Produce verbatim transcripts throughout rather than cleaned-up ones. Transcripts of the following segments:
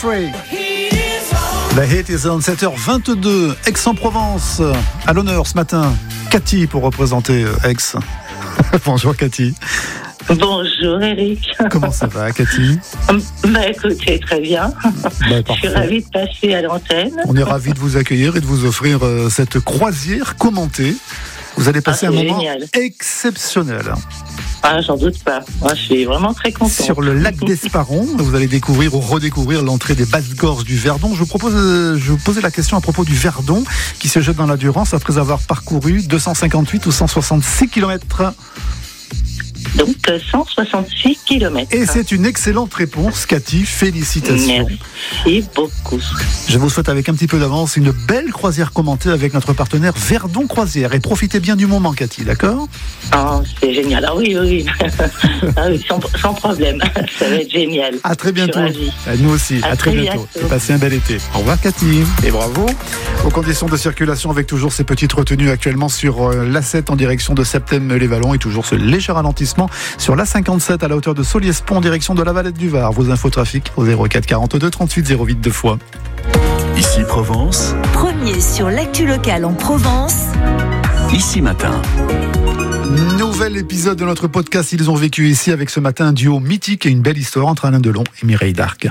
Frey. La hit is on, sept heures vingt-deux, Aix-en-Provence. À l'honneur ce matin, Cathy pour représenter Aix. Bonjour Cathy. Bonjour Eric. Comment ça va Cathy? Bah écoutez, très bien. Bah, je suis ravie de passer à l'antenne. On est ravis de vous accueillir et de vous offrir euh, cette croisière commentée. Vous allez passer ah, un moment génial. exceptionnel. Ah, j'en doute pas. Moi, je suis vraiment très contente. Sur le lac d'Esparon, vous allez découvrir ou redécouvrir l'entrée des basses-gorges du Verdon. Je vous propose, je vous posais la question à propos du Verdon, qui se jette dans la Durance après avoir parcouru deux cent cinquante-huit ou cent soixante-six kilomètres. Donc, cent soixante-six kilomètres. Et c'est une excellente réponse, Cathy. Félicitations. Merci beaucoup. Je vous souhaite avec un petit peu d'avance une belle croisière commentée avec notre partenaire Verdon Croisière. Et profitez bien du moment, Cathy, d'accord? Oh, c'est génial. Ah oui, oui. ah, oui sans, sans problème. Ça va être génial. À très bientôt. Nous aussi. À, à très, très bientôt. bientôt. Et passez un bel été. Au revoir, Cathy. Et bravo. Aux conditions de circulation avec toujours ces petites retenues actuellement sur l'A sept en direction de Septem-les-Vallons et toujours ce léger ralentissement sur l'A cinquante-sept à la hauteur de Soliès-Pont en direction de la Valette du Var. Vos infos trafic au zéro quatre quarante-deux trente-huit zéro huit deux fois. Ici Provence. Premier sur l'actu locale en Provence. Ici Matin. Nouvel épisode de notre podcast. Ils ont vécu ici avec ce matin un duo mythique et une belle histoire entre Alain Delon et Mireille Darc.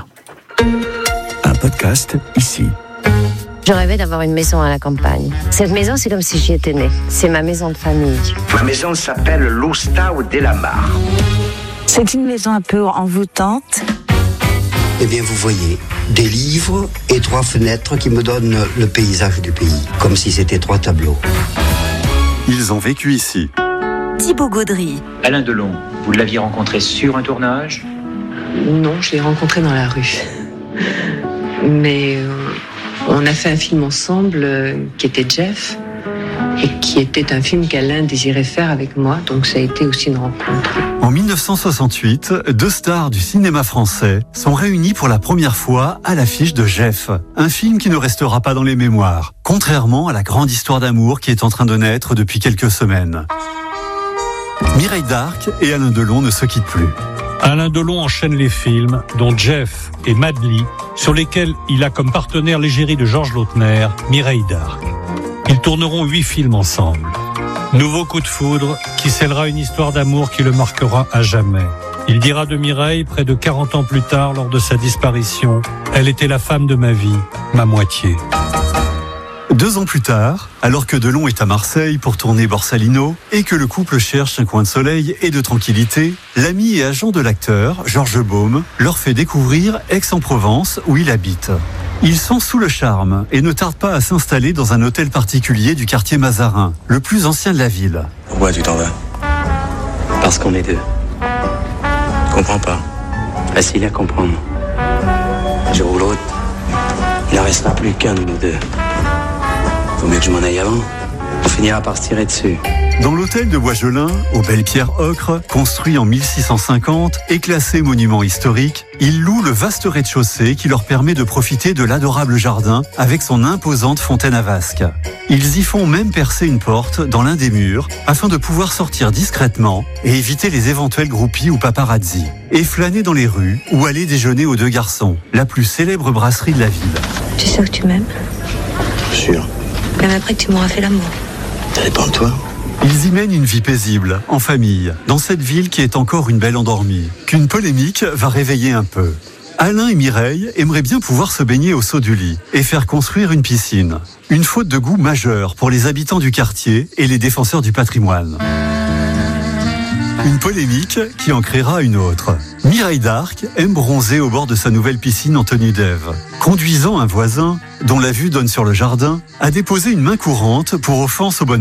Un podcast ici. Je rêvais d'avoir une maison à la campagne. Cette maison, c'est comme si j'y étais née. C'est ma maison de famille. Ma maison s'appelle l'Ostao della Mar. C'est une maison un peu envoûtante. Eh bien, vous voyez, des livres et trois fenêtres qui me donnent le paysage du pays, comme si c'était trois tableaux. Ils ont vécu ici. Thibaut Gaudry. Alain Delon, vous l'aviez rencontré sur un tournage? Non, je l'ai rencontré dans la rue. Mais... Euh... On a fait un film ensemble euh, qui était Jeff et qui était un film qu'Alain désirait faire avec moi, donc ça a été aussi une rencontre. En dix-neuf cent soixante-huit, deux stars du cinéma français sont réunies pour la première fois à l'affiche de Jeff, un film qui ne restera pas dans les mémoires, contrairement à la grande histoire d'amour qui est en train de naître depuis quelques semaines. Mireille Darc et Alain Delon ne se quittent plus. Alain Delon enchaîne les films, dont Jeff et Madly, sur lesquels il a comme partenaire l'égérie de Georges Lautner, Mireille Darc. Ils tourneront huit films ensemble. Nouveau coup de foudre qui scellera une histoire d'amour qui le marquera à jamais. Il dira de Mireille, près de quarante ans plus tard, lors de sa disparition, « Elle était la femme de ma vie, ma moitié ». Deux ans plus tard, alors que Delon est à Marseille pour tourner Borsalino et que le couple cherche un coin de soleil et de tranquillité, l'ami et agent de l'acteur, Georges Baume, leur fait découvrir Aix-en-Provence où il habite. Ils sont sous le charme et ne tardent pas à s'installer dans un hôtel particulier du quartier Mazarin, le plus ancien de la ville. Pourquoi tu t'en vas? Parce qu'on est deux. Je comprends pas. Facile à comprendre. Un jour ou l'autre, il n'en restera plus qu'un de nous deux. Faut mieux que je m'en aille avant. On finira par se tirer dessus. Dans l'hôtel de Boisgelin, aux belles pierres ocre, construit en mille six cent cinquante et classé monument historique, ils louent le vaste rez-de-chaussée qui leur permet de profiter de l'adorable jardin avec son imposante fontaine à vasque. Ils y font même percer une porte dans l'un des murs afin de pouvoir sortir discrètement et éviter les éventuels groupies ou paparazzi. Et flâner dans les rues ou aller déjeuner aux Deux Garçons, la plus célèbre brasserie de la ville. Tu sais que tu m'aimes? Sûr. Même après que tu m'auras fait l'amour. Ça dépend de toi. Ils y mènent une vie paisible, en famille, dans cette ville qui est encore une belle endormie, qu'une polémique va réveiller un peu. Alain et Mireille aimeraient bien pouvoir se baigner au saut du lit et faire construire une piscine. Une faute de goût majeure pour les habitants du quartier et les défenseurs du patrimoine. Une polémique qui en créera une autre. Mireille Darc aime bronzer au bord de sa nouvelle piscine en tenue d'Ève, conduisant un voisin, dont la vue donne sur le jardin, à déposer une main courante pour offense aux bonnes